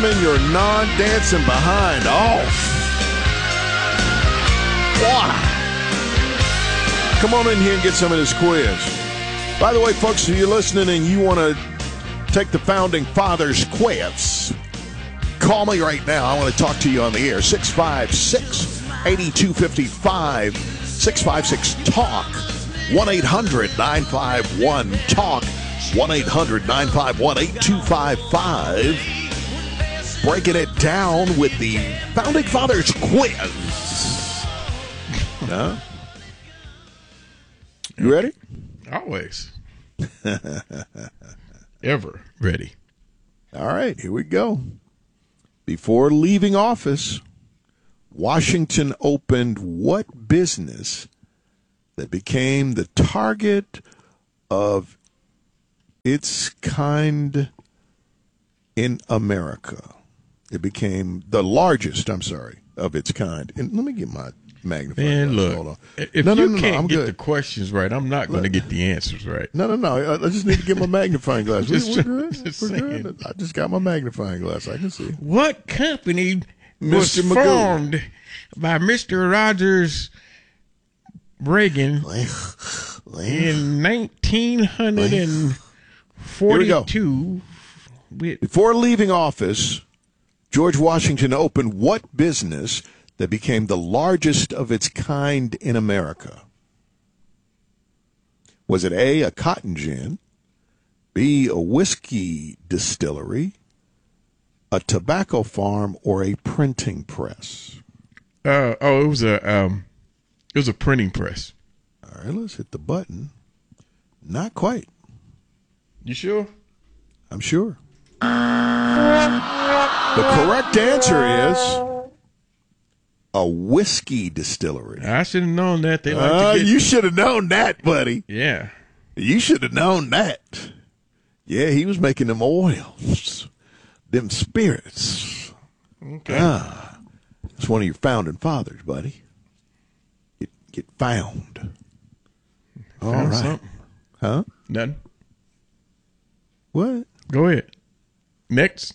Your non-dancing behind off. Wow. Come on in here and get some of this quiz. By the way, folks, if you're listening and you want to take the Founding Fathers quiz, call me right now. I want to talk to you on the air. 656-8255. 656-TALK. 1-800-951-TALK. 1-800-951-8255. Breaking it down with the Founding Fathers quiz. Huh? You ready? Always. Ever ready. All right, here we go. Before leaving office, Washington opened what business that became the target of its kind in America? It became the largest, of its kind. And let me get my magnifying glass. Hold on. If you can't get the questions right, I'm not going to get the answers right. No. I just need to get my magnifying glass. We're good. Just We're good. I just got my magnifying glass. I can see. What company was formed by Mr. Rogers Reagan in 1942? Before leaving office, George Washington opened what business that became the largest of its kind in America? Was it A, a cotton gin, B, a whiskey distillery, a tobacco farm, or a printing press? It was a printing press. All right, let's hit the button. Not quite. You sure? I'm sure. The correct answer is a whiskey distillery. I should have known that. You should have known that, buddy. Yeah. You should have known that. Yeah, he was making them oils, them spirits. Okay. It's one of your founding fathers, buddy. Get found. All right. Something. Huh? Nothing. What? Go ahead. Next.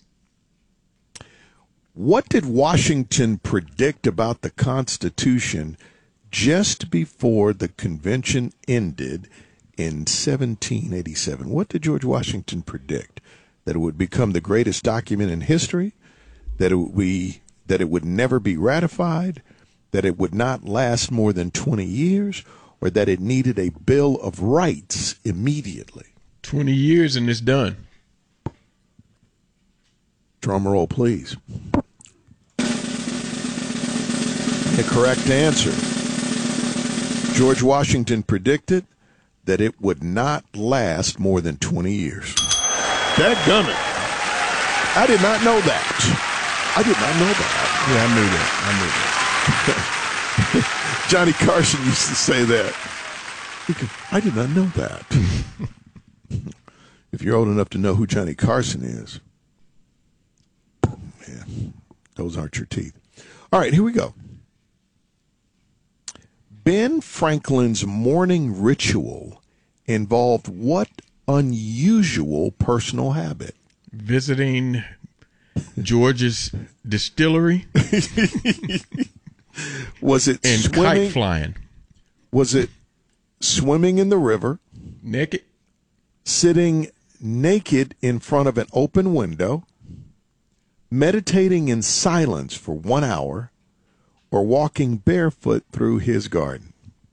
What did Washington predict about the Constitution just before the convention ended in 1787? What did George Washington predict? That it would become the greatest document in history? That it would never be ratified? That it would not last more than 20 years? Or that it needed a Bill of Rights immediately? 20 years and it's done. Drum roll, please. The correct answer. George Washington predicted that it would not last more than 20 years. Dadgummit. I did not know that. Yeah, I knew that. Johnny Carson used to say that. I did not know that. If you're old enough to know who Johnny Carson is, yeah, those aren't your teeth. All right, here we go. Ben Franklin's morning ritual involved what unusual personal habit? Visiting George's distillery. Was it and swimming? Kite flying. Was it swimming in the river? Naked. Sitting naked in front of an open window? Meditating in silence for 1 hour? Or walking barefoot through his garden?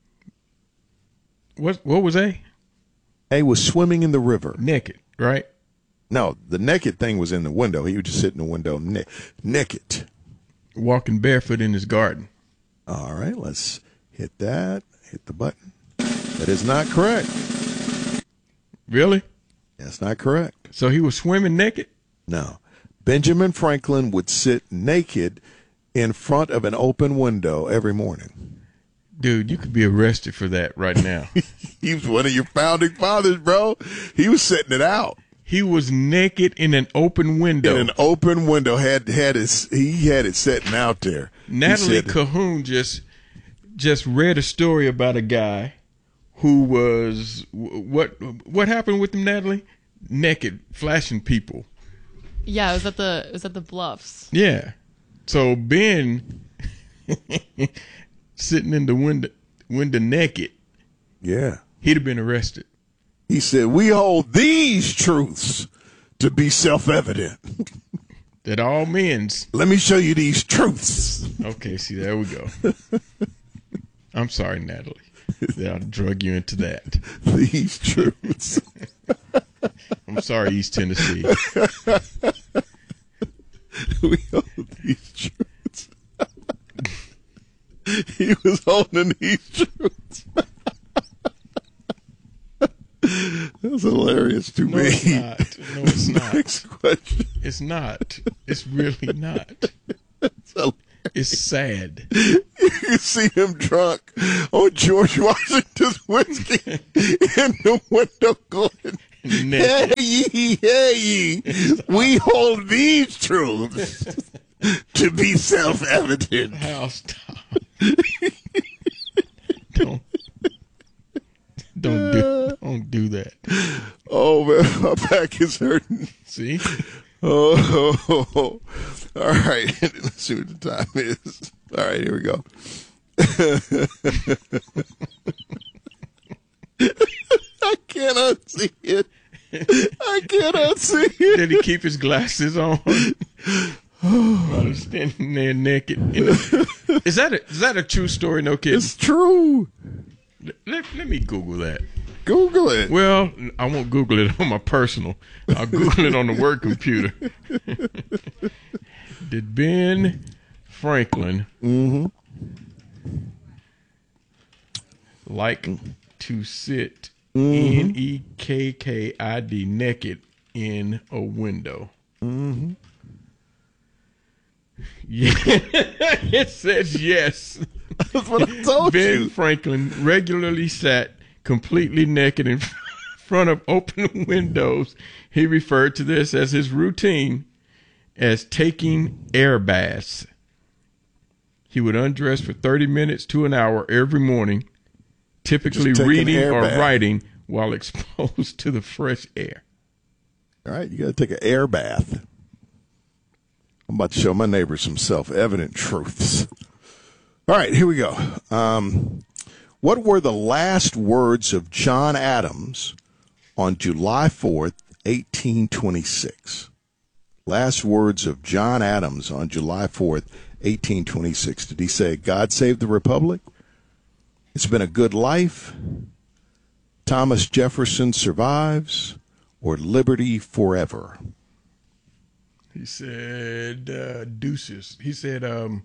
What was A? A was swimming in the river. Naked, right? No, the naked thing was in the window. He would just sit in the window naked. Walking barefoot in his garden. All right, let's hit that. Hit the button. That is not correct. Really? That's not correct. So he was swimming naked? No. Benjamin Franklin would sit naked in front of an open window every morning. Dude, you could be arrested for that right now. He was one of your founding fathers, bro. He was setting it out. He was naked in an open window. In an open window, he had it setting out there. Natalie Cahoon just read a story about a guy who was what happened with him, Natalie? Naked, flashing people Yeah, it was at the Bluffs. Yeah. So Ben sitting in the window naked, Yeah. he'd have been arrested. He said, "We hold these truths to be self-evident. That all men's. Let me show you these truths." Okay, see, there we go. I'm sorry, Natalie, that I drug you into that. These truths. I'm sorry, East Tennessee. We hold these truths. He was holding these truths. That's hilarious to No, me. it's not. No, it's not. Next question. It's not. It's really not. So It's sad. you see him drunk on George Washington's whiskey in the window going, "Hey ye, hey ye, we hold these truths to be self-evident." Hal, stop. Don't do that. Oh man, my back is hurting. See? Oh, all right. Let's see what the time is. All right, here we go. I cannot see it. I cannot see it. Did he keep his glasses on? While he's standing there naked. Is that a true story? No kidding. It's true. Let me Google that. Google it. Well, I won't Google it on my personal. I'll Google it on the work computer. Did Ben Franklin like to sit NEKKID naked in a window? Yeah, it says yes. That's what I told Ben you. Franklin regularly sat completely naked in front of open windows. He referred to this as his routine as taking air baths. He would undress for 30 minutes to an hour every morning, typically Just take an reading air or bath. writing while exposed to the fresh air. All right, you got to take an air bath. I'm about to show my neighbors some self-evident truths. All right, here we go. What were the last words of John Adams on July 4th, 1826? Last words of John Adams on July 4th, 1826. Did he say, "God save the Republic"? "It's been a good life"? "Thomas Jefferson survives"? Or "Liberty forever"? He said deuces. He said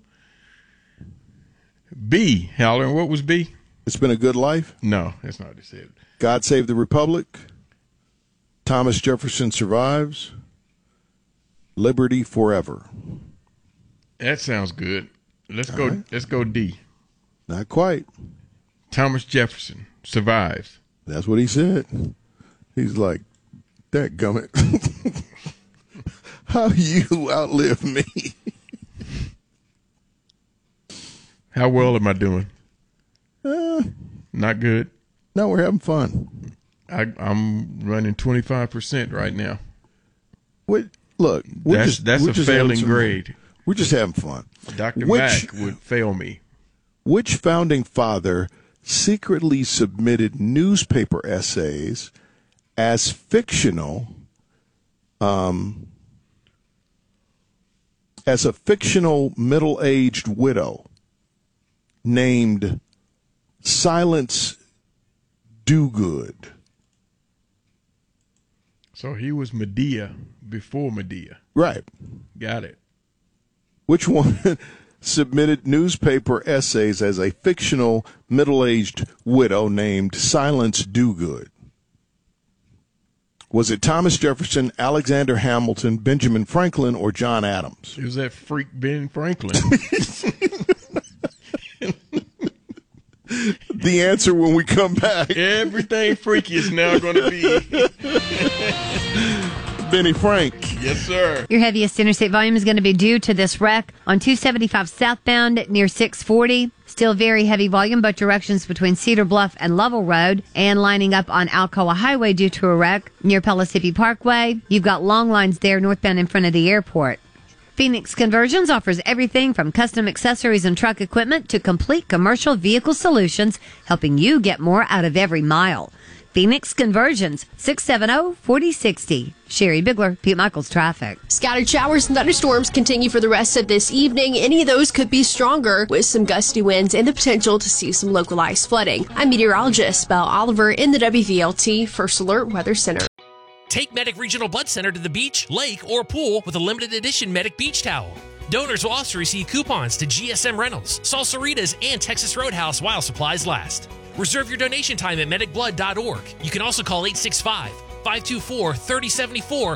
B. Halloran, what was B? "It's been a good life"? No, that's not what he said. "God save the Republic"? "Thomas Jefferson survives"? "Liberty forever"? That sounds good. Let's All go. right. Let's go D. Not quite. Thomas Jefferson survives. That's what he said. He's like, "Dadgummit. How you outlive me?" How well am I doing? Not good. No, we're having fun. I'm running 25% right now. Look, we're That's we're a having failing some- grade. We're just having fun. Dr. Mack would fail me. Which founding father secretly submitted newspaper essays as fictional, as a fictional middle-aged widow named Silence Dogood? So he was Medea before Medea. Right. Got it. Which one submitted newspaper essays as a fictional middle-aged widow named Silence Dogood? Was it Thomas Jefferson, Alexander Hamilton, Benjamin Franklin, or John Adams? It was that freak Ben Franklin. The answer when we come back. Everything freaky is now going to be Benny Frank. Yes, sir. Your heaviest interstate volume is going to be due to this wreck on 275 southbound near 640. Still very heavy volume, both directions between Cedar Bluff and Lovell Road, and lining up on Alcoa Highway due to a wreck near Pellissippi Parkway. You've got long lines there northbound in front of the airport. Phoenix Conversions offers everything from custom accessories and truck equipment to complete commercial vehicle solutions, helping you get more out of every mile. Phoenix Conversions, 670-4060. Sherry Bigler, Pete Michaels Traffic. Scattered showers and thunderstorms continue for the rest of this evening. Any of those could be stronger with some gusty winds and the potential to see some localized flooding. I'm meteorologist Belle Oliver in the WVLT First Alert Weather Center. Take Medic Regional Blood Center to the beach, lake, or pool with a limited edition Medic Beach Towel. Donors will also receive coupons to GSM Rentals, Salsaritas, and Texas Roadhouse while supplies last. Reserve your donation time at medicblood.org. You can also call 865-524-3074 or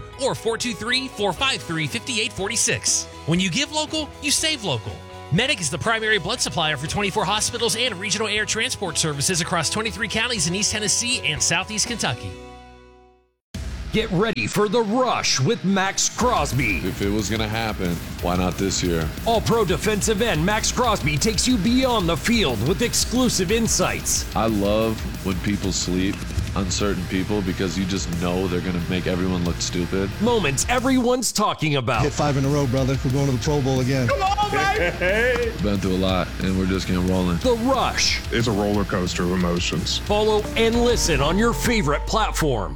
423-453-5846. When you give local, you save local. Medic is the primary blood supplier for 24 hospitals and regional air transport services across 23 counties in East Tennessee and Southeast Kentucky. Get ready for The Rush with Max Crosby. If it was going to happen, why not this year? All-pro defensive end Max Crosby takes you beyond the field with exclusive insights. I love when people sleep on certain people because you just know they're going to make everyone look stupid. Moments everyone's talking about. Hit 5 in a row, brother. We're going to the Pro Bowl again. Come on, baby! Been through a lot, and we're just getting rolling. The Rush. It's a roller coaster of emotions. Follow and listen on your favorite platform.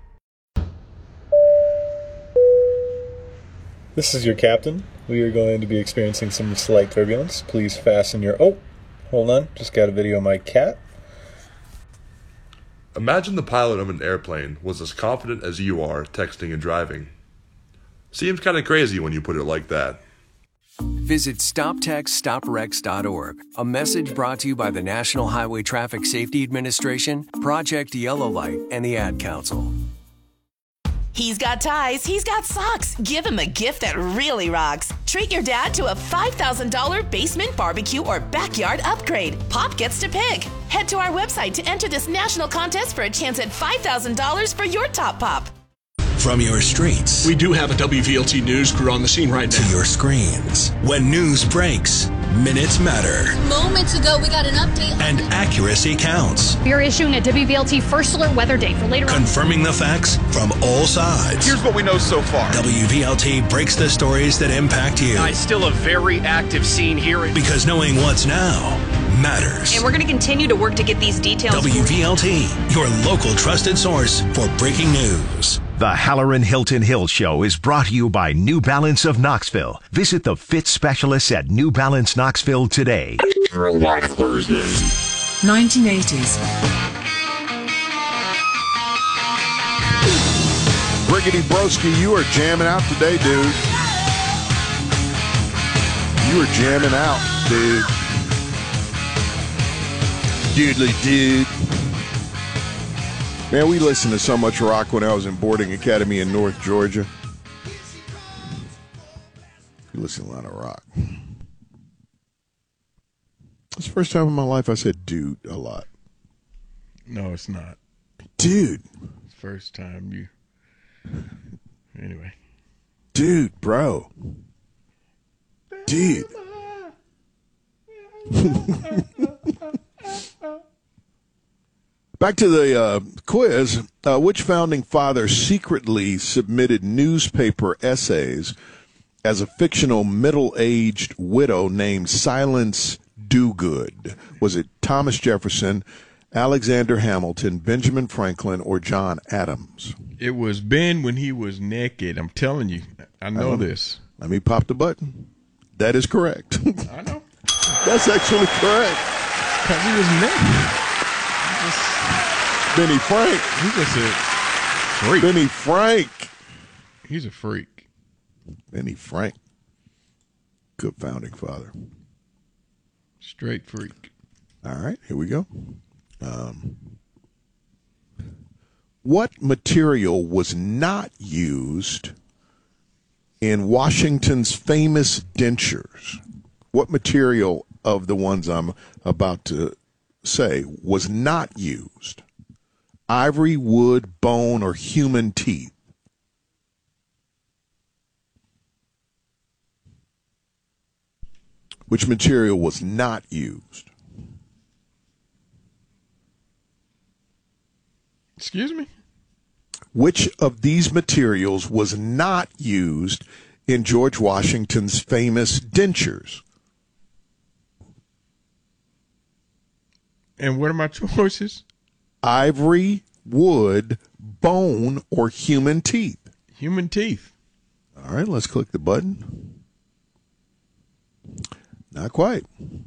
This is your captain. We are going to be experiencing some slight turbulence. Please fasten your... Oh, hold on. Just got a video of my cat. Imagine the pilot of an airplane was as confident as you are texting and driving. Seems kind of crazy when you put it like that. Visit StopTextStopWrecks.org. A message brought to you by the National Highway Traffic Safety Administration, Project Yellow Light, and the Ad Council. He's got ties, he's got socks. Give him a gift that really rocks. Treat your dad to a $5,000 basement barbecue or backyard upgrade. Pop gets to pick. Head to our website to enter this national contest for a chance at $5,000 for your top pop. From your streets. We do have a WVLT news crew on the scene right now. To your screens. When news breaks, minutes matter. Moments ago, we got an update. And accuracy counts. We are issuing a WVLT First Alert weather day for later on. Confirming the facts from all sides. Here's what we know so far. WVLT breaks the stories that impact you. It's still a very active scene here. Because knowing what's now matters. And we're going to continue to work to get these details. WVLT, your local trusted source for breaking news. The Halloran Hilton Hill Show is brought to you by New Balance of Knoxville. Visit the fit specialists at New Balance Knoxville today. Throwback Thursday. 1980s. Briggity Broski, you are jamming out today, dude. You are jamming out, dude. Doodly dude. Man, we listened to so much rock when I was in boarding academy in North Georgia. We listened to a lot of rock. It's the first time in my life I said dude a lot. No, it's not. Dude. First time you... Anyway. Dude, bro. Dude. Back to the quiz. Which founding father secretly submitted newspaper essays as a fictional middle-aged widow named Silence Dogood? Was it Thomas Jefferson, Alexander Hamilton, Benjamin Franklin, or John Adams? It was Ben when he was naked. I'm telling you. I know this. Let me pop the button. That is correct. I know. That's actually correct. Because he was naked. Benny Frank. He's just a freak. Benny Frank. He's a freak. Benny Frank. Good founding father. Straight freak. All right, here we go. What material was not used in Washington's famous dentures? What material of the ones I'm about to say was not used? Ivory, wood, bone, or human teeth? Which material was not used? Excuse me? Which of these materials was not used in George Washington's famous dentures? And what are my choices? Ivory, wood, bone, or human teeth? Human teeth. All right, let's click the button. Not quite.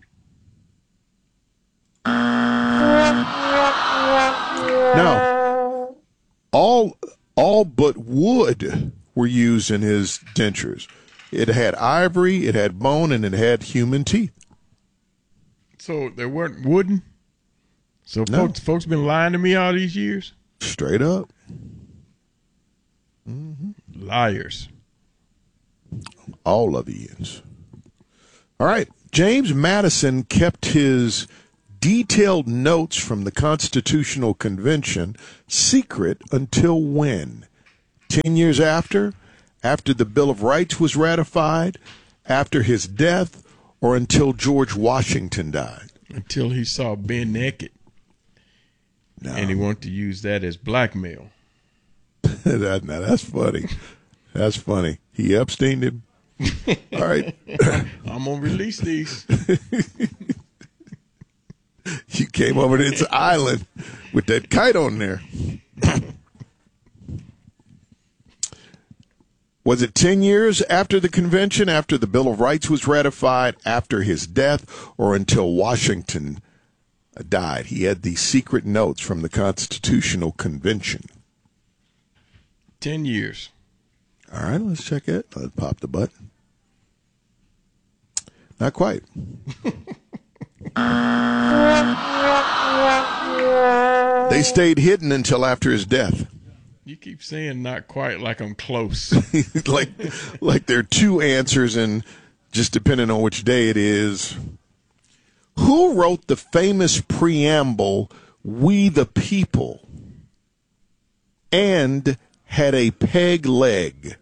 Now, all but wood were used in his dentures. It had ivory, it had bone, and it had human teeth. So they weren't wooden? So No. folks been lying to me all these years? Straight up. Liars. All of the ends. All right. James Madison kept his detailed notes from the Constitutional Convention secret until when? 10 years after the Bill of Rights was ratified, after his death, or until George Washington died? Until he saw Ben naked. No. And he wanted to use that as blackmail. Now that's funny. That's funny. He Epsteined him. All right. I'm going to release these. You came over to this island with that kite on there. Was it 10 years after the convention, after the Bill of Rights was ratified, after his death, or until Washington died? He had these secret notes from the Constitutional Convention. 10 years. All right, let's check it. Let's pop the button. Not quite. They stayed hidden until after his death. You keep saying not quite like I'm close. like there are two answers, and just depending on which day it is. Who wrote the famous preamble, "We the People," and had a peg leg?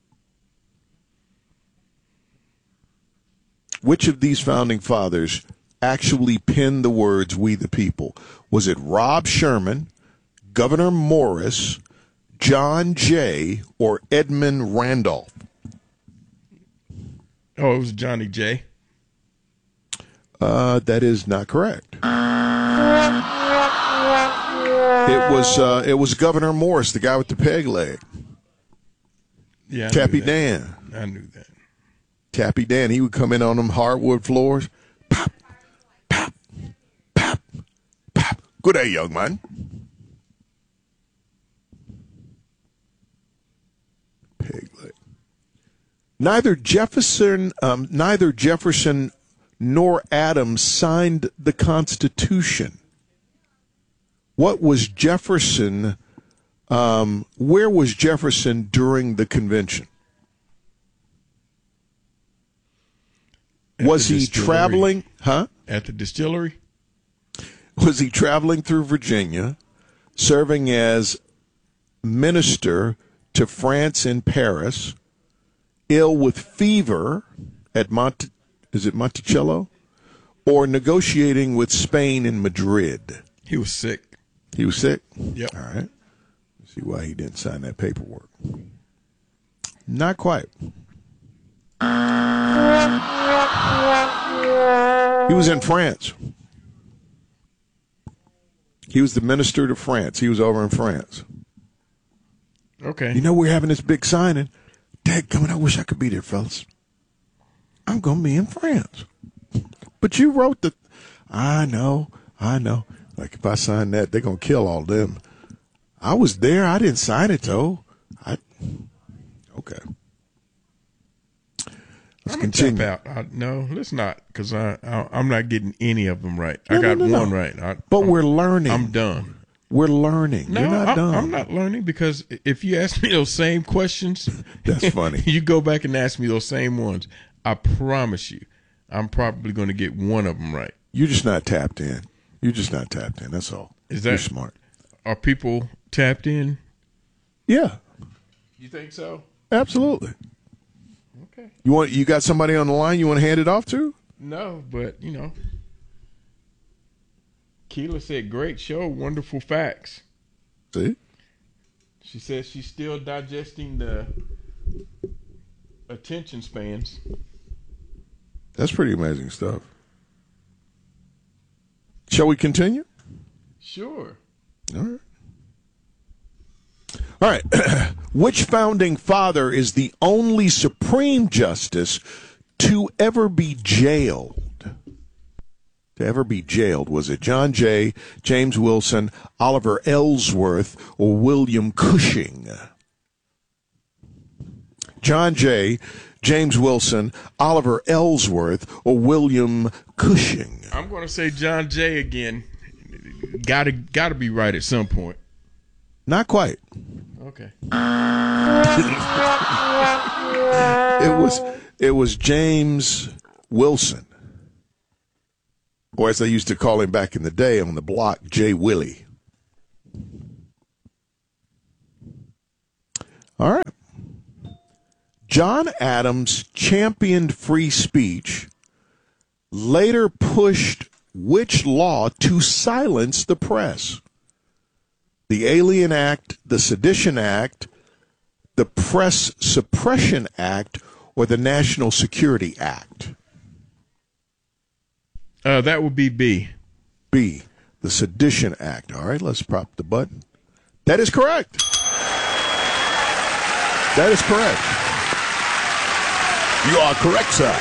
Which of these founding fathers actually penned the words, "We the People"? Was it Rob Sherman, Gouverneur Morris, John Jay, or Edmund Randolph? Oh, it was Johnny J. That is not correct. It was Gouverneur Morris, the guy with the peg leg. Yeah, Tappy Dan. I knew that. Tappy Dan, he would come in on them hardwood floors. Pop, pop, pop, pop. Good day, young man. Peg leg. Neither Jefferson nor Adams signed the Constitution. What was Jefferson? Where was Jefferson during the convention? Was he traveling? Huh? At the distillery? Was he traveling through Virginia, serving as minister to France in Paris, ill with fever at Monticello, or negotiating with Spain in Madrid? He was sick. He was sick? Yep. All right. Let's see why he didn't sign that paperwork. Not quite. He was in France. He was the minister to France. He was over in France. Okay. You know, we're having this big signing. Dadgummit, I wish I could be there, fellas. I'm going to be in France. But you wrote the... I know. Like, if I sign that, they're going to kill all them. I was there. I didn't sign it, though. Okay. Let's continue. No, let's not, because I'm not getting any of them right. I got one right. But we're learning. I'm done. We're learning. No, You're not done. I'm not learning, because if you ask me those same questions, that's funny. You go back and ask me those same ones. I promise you, I'm probably going to get one of them right. You're just not tapped in. That's all. You're smart. Are people tapped in? Yeah. You think so? Absolutely. Okay. You got somebody on the line you want to hand it off to? No, but, Keela said, great show, wonderful facts. See? She says she's still digesting the attention spans. That's pretty amazing stuff. Shall we continue? Sure. All right. Which founding father is the only Supreme Justice to ever be jailed? Was it John Jay, James Wilson, Oliver Ellsworth, or William Cushing? John Jay, James Wilson, Oliver Ellsworth, or William Cushing? I'm going to say John Jay again. Got to be right at some point. Not quite. Okay. It was James Wilson, or as they used to call him back in the day on the block, J. Willie. All right. John Adams championed free speech, later pushed which law to silence the press? The Alien Act, the Sedition Act, the Press Suppression Act, or the National Security Act? That would be B. B, the Sedition Act. All right, let's prop the button. That is correct. That is correct. You are correct, sir.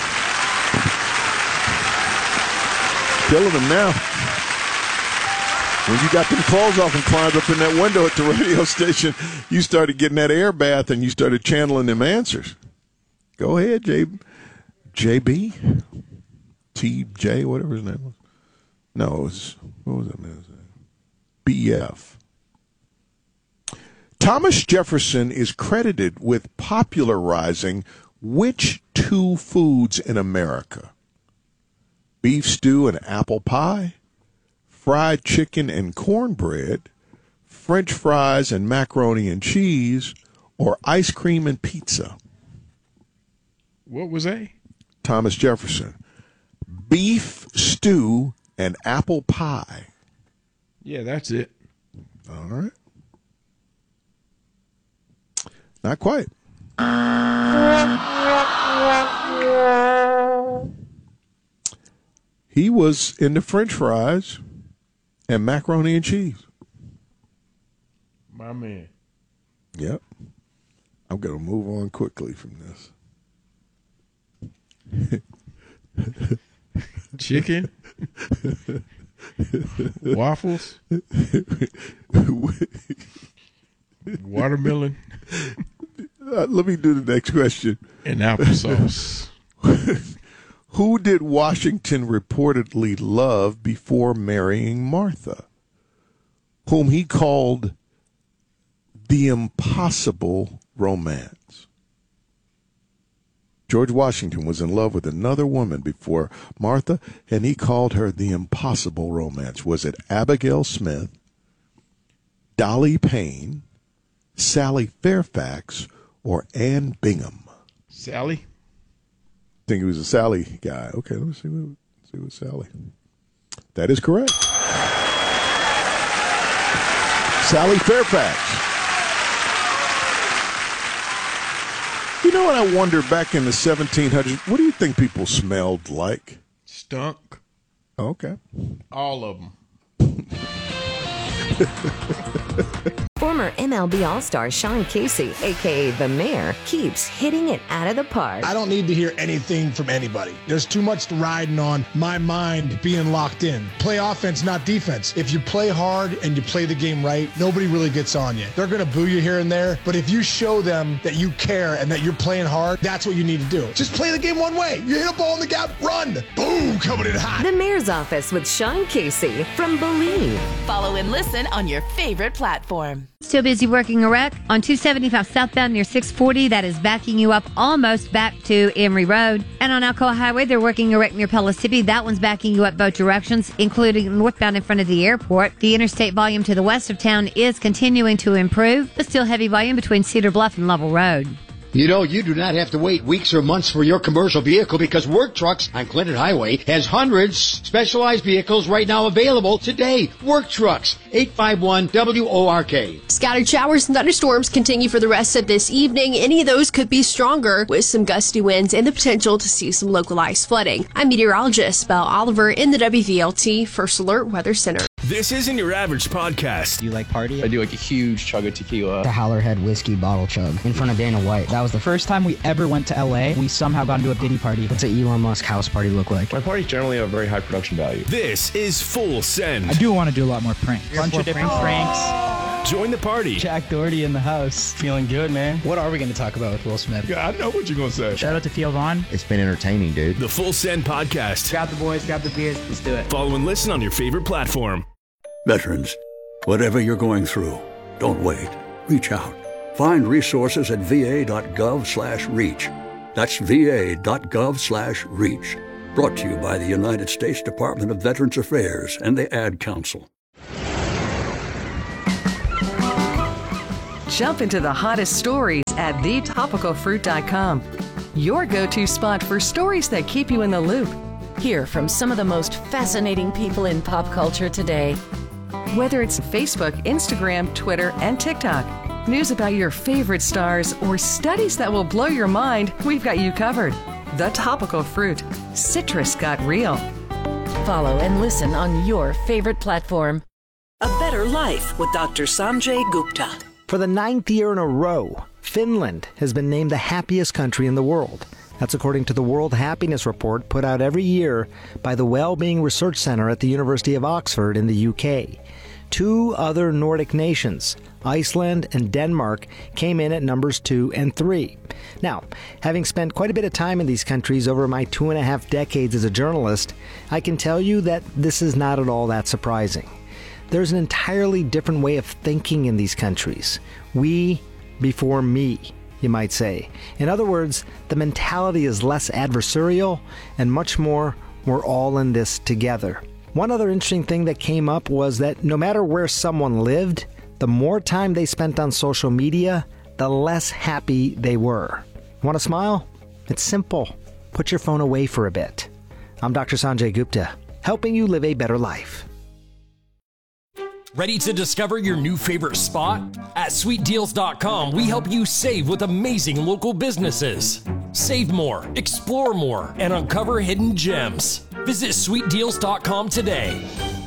Killing them now. When you got them clothes off and climbed up in that window at the radio station, you started getting that air bath and you started channeling them answers. Go ahead, JB, TJ, whatever his name was. No, it was, what was that man's name? BF. Thomas Jefferson is credited with popularizing which two foods in America? Beef stew and apple pie, fried chicken and cornbread, French fries and macaroni and cheese, or ice cream and pizza? What was A? Thomas Jefferson. Beef stew and apple pie. Yeah, that's it. All right. Not quite. He was into French fries and macaroni and cheese. My man. Yep. I'm going to move on quickly from this. Chicken? Waffles? Watermelon? Let me do the next question. And applesauce. Who did Washington reportedly love before marrying Martha, whom he called the impossible romance? George Washington was in love with another woman before Martha, and he called her the impossible romance. Was it Abigail Smith, Dolly Payne, Sally Fairfax, or Anne Bingham? Sally? I think he was a Sally guy. Okay, let me see what Sally. That is correct. Sally Fairfax. You know what I wonder back in the 1700s? What do you think people smelled like? Stunk. Okay. All of them. Former MLB All-Star Sean Casey, a.k.a. The Mayor, keeps hitting it out of the park. I don't need to hear anything from anybody. There's too much riding on my mind being locked in. Play offense, not defense. If you play hard and you play the game right, nobody really gets on you. They're going to boo you here and there, but if you show them that you care and that you're playing hard, that's what you need to do. Just play the game one way. You hit a ball in the gap, run. Boom, coming in hot. The Mayor's Office with Sean Casey from Believe. Follow and listen on your favorite platform. Still busy working a wreck on 275 southbound near 640. That is backing you up almost back to Emory Road. And on Alcoa Highway, they're working a wreck near Pellissippi. That one's backing you up both directions, including northbound in front of the airport. The interstate volume to the west of town is continuing to improve, but still heavy volume between Cedar Bluff and Lovell Road. You know, you do not have to wait weeks or months for your commercial vehicle because Work Trucks on Clinton Highway has hundreds specialized vehicles right now available today. Work Trucks, 851-WORK. Scattered showers and thunderstorms continue for the rest of this evening. Any of those could be stronger with some gusty winds and the potential to see some localized flooding. I'm meteorologist Belle Oliver in the WVLT First Alert Weather Center. This isn't your average podcast. Do you like party? I do like a huge chug of tequila. The Howlerhead whiskey bottle chug in front of Dana White. That was the first time we ever went to LA. We somehow got into a Diddy party. What's an Elon Musk house party look like? My parties generally have a very high production value. This is Full Send. I do want to do a lot more pranks. A bunch of different pranks. Join the party. Jack Doherty in the house. Feeling good, man. What are we going to talk about with Will Smith? Yeah, I know what you're going to say. Shout out to Theo Vaughn. It's been entertaining, dude. The Full Send Podcast. Grab the boys, grab the beers. Let's do it. Follow and listen on your favorite platform. Veterans, whatever you're going through, don't wait. Reach out. Find resources at va.gov/reach. That's va.gov/reach. Brought to you by the United States Department of Veterans Affairs and the Ad Council. Jump into the hottest stories at thetopicalfruit.com. Your go-to spot for stories that keep you in the loop. Hear from some of the most fascinating people in pop culture today. Whether it's Facebook, Instagram, Twitter, and TikTok, news about your favorite stars, or studies that will blow your mind, we've got you covered. The Topical Fruit. Citrus got real. Follow and listen on your favorite platform. A Better Life with Dr. Sanjay Gupta. For the 9th year in a row, Finland has been named the happiest country in the world. That's according to the World Happiness Report put out every year by the Wellbeing Research Centre at the University of Oxford in the UK. 2 other Nordic nations, Iceland and Denmark, came in at numbers 2 and 3. Now, having spent quite a bit of time in these countries over my 2.5 decades as a journalist, I can tell you that this is not at all that surprising. There's an entirely different way of thinking in these countries. We before me, you might say. In other words, the mentality is less adversarial and much more, we're all in this together. One other interesting thing that came up was that no matter where someone lived, the more time they spent on social media, the less happy they were. Want to smile? It's simple. Put your phone away for a bit. I'm Dr. Sanjay Gupta, helping you live a better life. Ready to discover your new favorite spot? At sweetdeals.com, we help you save with amazing local businesses. Save more, explore more, and uncover hidden gems. Visit sweetdeals.com today.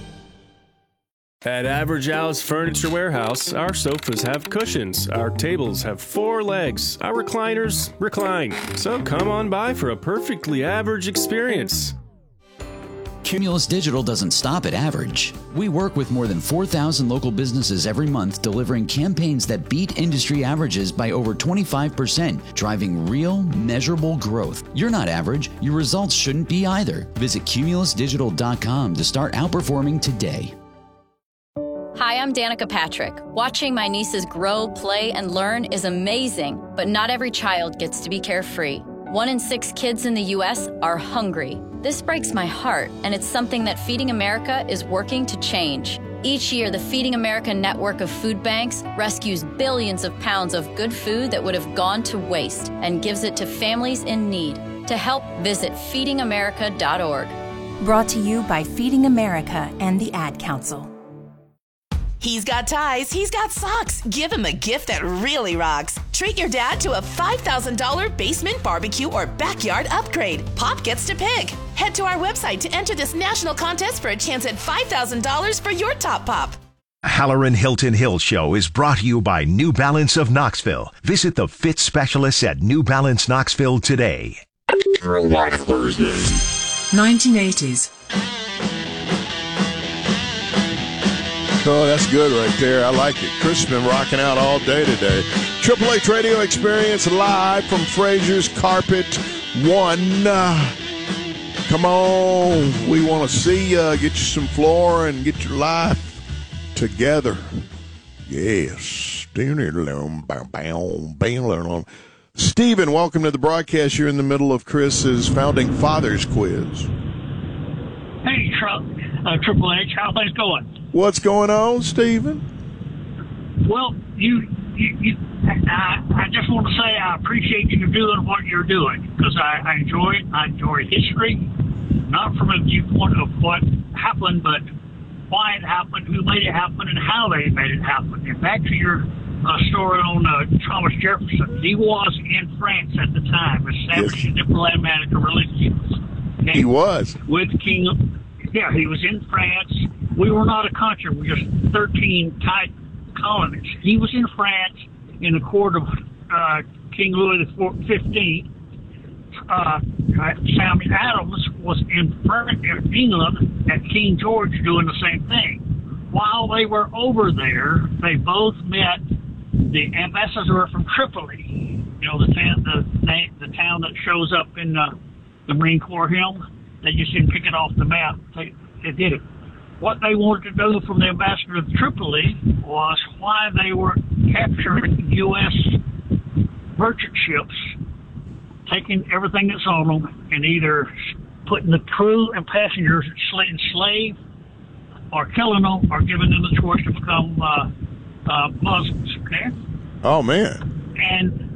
At Average Al's Furniture Warehouse, our sofas have cushions, our tables have 4 legs, our recliners recline. So come on by for a perfectly average experience. Cumulus Digital doesn't stop at average. We work with more than 4,000 local businesses every month, delivering campaigns that beat industry averages by over 25%, driving real, measurable growth. You're not average. Your results shouldn't be either. Visit cumulusdigital.com to start outperforming today. Hi, I'm Danica Patrick. Watching my nieces grow, play, and learn is amazing, but not every child gets to be carefree. 1 in 6 kids in the U.S. are hungry. This breaks my heart, and it's something that Feeding America is working to change. Each year, the Feeding America network of food banks rescues billions of pounds of good food that would have gone to waste and gives it to families in need. To help, visit feedingamerica.org. Brought to you by Feeding America and the Ad Council. He's got ties, he's got socks. Give him a gift that really rocks. Treat your dad to a $5,000 basement barbecue or backyard upgrade. Pop gets to pick. Head to our website to enter this national contest for a chance at $5,000 for your top pop. Halloran Hilton Hill Show is brought to you by New Balance of Knoxville. Visit the fit specialists at New Balance Knoxville today. Throwback Thursday. 1980s. Oh, that's good right there. I like it. Chris has been rocking out all day today. Triple H Radio Experience live from Fraser's Carpet 1. Come on. We want to see you. Get you some floor and get your life together. Yes. Stephen, welcome to the broadcast. You're in the middle of Chris's Founding Fathers quiz. Hey, Triple H. How things going? What's going on, Stephen? Well, you I just want to say I appreciate you doing what you're doing, because I enjoy it. I enjoy history, not from a viewpoint of what happened, but why it happened, who made it happen, and how they made it happen. And back to your story on Thomas Jefferson, he was in France at the time, establishing diplomatic relationships. Okay? He was. With King. Yeah, he was in France. We were not a country. We were just 13 tight colonies. He was in France in the court of King Louis XV. Samuel Adams was in England at King George doing the same thing. While they were over there, they both met the ambassador from Tripoli. You know, the town that shows up in the Marine Corps hymn. They just didn't pick it off the map. They did it. What they wanted to know from the ambassador of Tripoli was why they were capturing U.S. merchant ships, taking everything that's on them, and either putting the crew and passengers in slave, or killing them, or giving them the choice to become Muslims. Okay. Oh man. And